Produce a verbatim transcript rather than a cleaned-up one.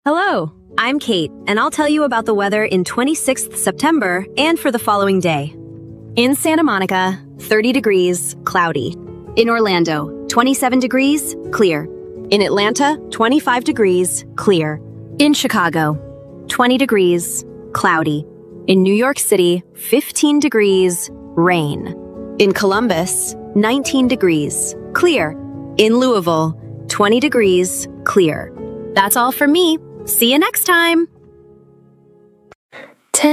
Hello, I'm Kate, and I'll tell you about the weather in twenty-sixth September and for the following day. In Santa Monica, thirty degrees, cloudy. In Orlando, twenty-seven degrees, clear. In Atlanta, twenty-five degrees, clear. In Chicago, twenty degrees, cloudy. In New York City, fifteen degrees, rain. In Columbus, nineteen degrees, clear. In Louisville, twenty degrees, clear. That's all from me. See you next time!